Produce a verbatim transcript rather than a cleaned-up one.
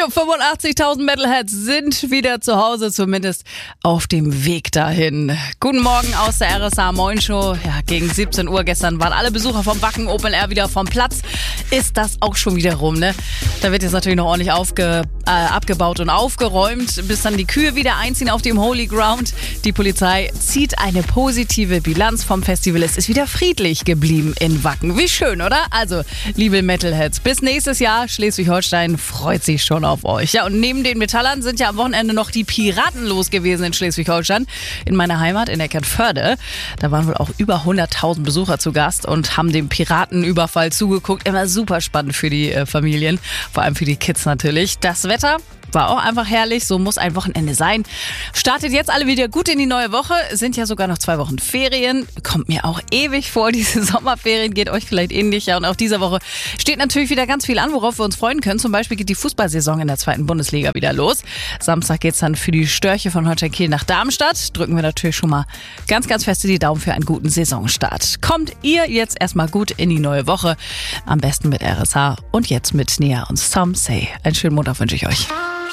Jo, fünfundachtzigtausend Metalheads sind wieder zu Hause, zumindest auf dem Weg dahin. Guten Morgen aus der R S A Moin Show. Ja, gegen siebzehn Uhr gestern waren alle Besucher vom Wacken Open Air wieder vom Platz. Ist das auch schon wieder rum, ne? Da wird jetzt natürlich noch ordentlich aufge, äh, abgebaut und aufgeräumt, bis dann die Kühe wieder einziehen auf dem Holy Ground. Die Polizei zieht eine positive Bilanz vom Festival. Es ist wieder friedlich geblieben in Wacken. Wie schön, oder? Also, liebe Metalheads, bis nächstes Jahr. Schleswig-Holstein freut sich schon auf euch. Ja, und neben den Metallern sind ja am Wochenende noch die Piraten los gewesen in Schleswig-Holstein, in meiner Heimat in Eckernförde. Da waren wohl auch über hunderttausend Besucher zu Gast und haben dem Piratenüberfall zugeguckt. Immer super spannend für die äh, Familien, vor allem für die Kids natürlich. Das Wetter war auch einfach herrlich, so muss ein Wochenende sein. Startet jetzt alle wieder gut in die neue Woche, sind ja sogar noch zwei Wochen Ferien. Kommt mir auch ewig vor, diese Sommerferien geht euch vielleicht ähnlich. Ja, und auch diese Woche steht natürlich wieder ganz viel an, worauf wir uns freuen können. Zum Beispiel geht die Fußballsaison in der zweiten Bundesliga wieder los. Samstag geht's dann für die Störche von Holstein Kiel nach Darmstadt. Drücken wir natürlich schon mal ganz, ganz feste die Daumen für einen guten Saisonstart. Kommt ihr jetzt erstmal gut in die neue Woche, am besten mit R S H und jetzt mit Nia und Some Say. Einen schönen Montag wünsche ich euch.